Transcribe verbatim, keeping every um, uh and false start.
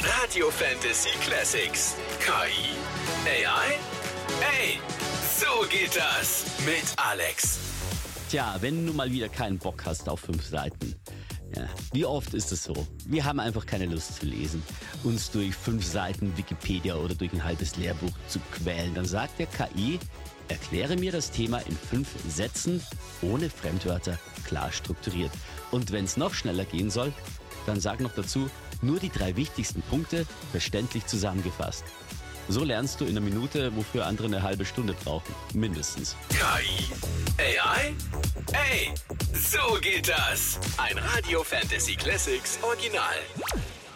Radio Fantasy Classics. K I? A I? Ey, so geht das mit Alex. Tja, wenn du mal wieder keinen Bock hast auf fünf Seiten. Ja, wie oft ist es so? Wir haben einfach keine Lust zu lesen, uns durch fünf Seiten Wikipedia oder durch ein halbes Lehrbuch zu quälen. Dann sagt der K I, erkläre mir das Thema in fünf Sätzen, ohne Fremdwörter, klar strukturiert. Und wenn es noch schneller gehen soll, dann sag noch dazu, nur die drei wichtigsten Punkte verständlich zusammengefasst. So lernst du in einer Minute, wofür andere eine halbe Stunde brauchen. Mindestens. K I? A I? Ey, so geht das. Ein Radio Fantasy Classics Original.